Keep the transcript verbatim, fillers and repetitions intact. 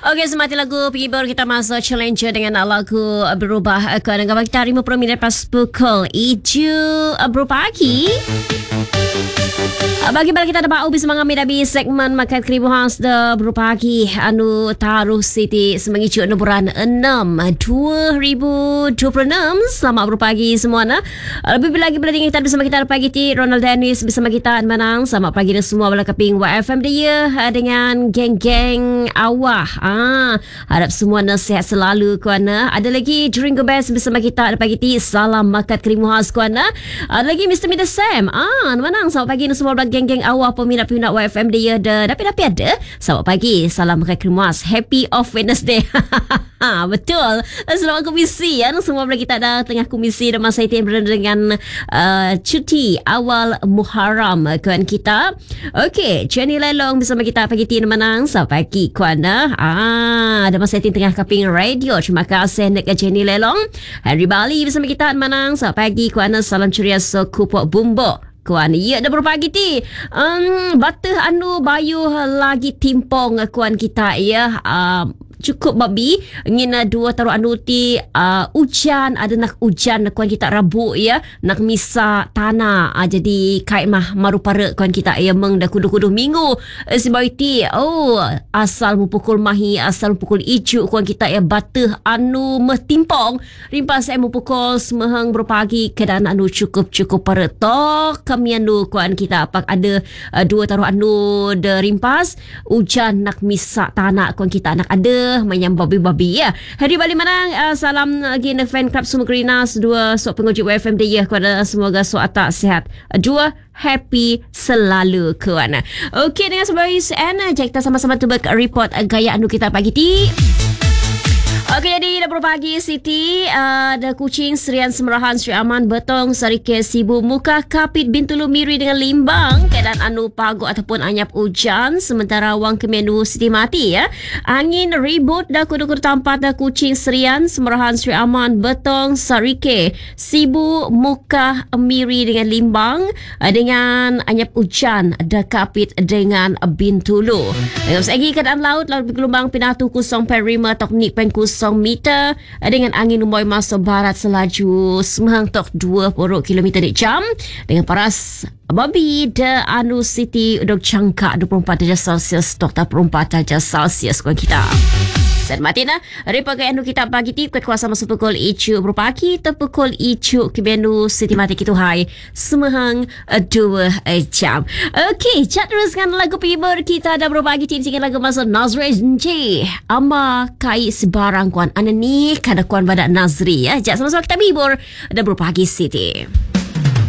Okey, semati lagu penghibur kita masuk challenge dengan lagu berubah ke dengan kita lima puluh minit pas pukul tujuh berpagi. Bagi balik kita dapat ubi semangat medabi segmen makan keribu khas de berpagi anu taruh Siti semengicu nuburan enam dua ribu dua puluh enam. Selamat berpagi semua na. Lebih lagi bila kita bersama kita pagi ti Ronald Dennis bersama kita menang. Selamat pagi dan semua bala keping Y F M dia dengan geng-geng awah. Ah, harap semua na sihat selalu kuana. Ada lagi Drink the Best bersama kita pagi ti. Salam makan keribu khas kuana. Ada lagi Mister Mister Sam. Ah, menang. Selamat pagi dan semua bala geng-geng awal peminat-peminat Y F M dia ada tapi-tapi ada. Selamat pagi, salam makan kremas, happy off Wednesday. Ha, betul. Selamat komisi ya. Semua bagi kita ada tengah komisi dan masa itu berada dengan uh, cuti awal Muharram kawan kita. Okey, Jenny Lelong bersama kita pagi ini menang. Selamat pagi kawan. Ah, ada masa itu tengah kaping radio. Terima kasih nak Jenny Lelong. Henry Bali bersama kita menang. Selamat pagi kawan. Salam ceria sekupuk bumbu. Kuan, ya dah berpagi ti. Um, batah anu bayu lagi timpong kuan kita ya. Uh, cukup babi ngina dua taruh anu ti uh, hujan ada nak hujan kuan kita rabu ya nak misa tanah uh, jadi kai mah marupara kuan kita ya meng dah kudu-kudu minggu uh, sebab ti oh asal mu pukul mahi asal mu pukul ijuk kuan kita ya batah anu metimpong rimpas saya mu pukul semehang berpagi keadaan anu cukup-cukup para tok kami anu kuan kita apa ada uh, dua taruh anu de rimpas hujan nak misa tanah kuan kita nak ada macam babi-babi ya. Hari balik menang. Uh, salam lagi uh, fan club semua Grinas dua sok penguji Y F M dia kepada semoga sok atak sihat. Uh, dua happy selalu kawan. Okey, dengan sebuah isen jika kita sama-sama tu report uh, gaya anu kita pagi ti. Okey, jadi dah berpagi Siti uh, ada kucing Serian Semerahan Sri Aman Betong Sarike Sibu Muka Kapit Bintulu Miri dengan limbang keadaan anu pagu ataupun anyap hujan sementara wang kemenu Siti mati ya. Angin ribut dah kudu-kudu tampat dah kucing Serian Semerahan Sri Aman Betong Sarike Sibu Muka Miri dengan limbang uh, dengan anyap hujan dah kapit dengan Bintulu. Dengan segi keadaan laut laut bergelombang pinatu kusong perima teknik pengkus meter dengan angin umboy masuk barat selaju semang tok dua puluh kilometer di jam dengan paras babi de anu Siti dok cangkak dua puluh empat darjah Celsius tok tak dua puluh empat darjah Celsius kuan kita. Selamat matina. Report anu kita pagi ti kuat kuasa masuk pukul icu berpagi terpukul icu ke menu Siti mati kita hai semehang dua jam. Okey, chat teruskan lagu penghibur kita dah berpagi ti dengan lagu masuk Nazri J. Ama kai sebarang kuan ana ni kada kuan badak Nazri ya. Jak sama-sama kita hibur dah berpagi Siti.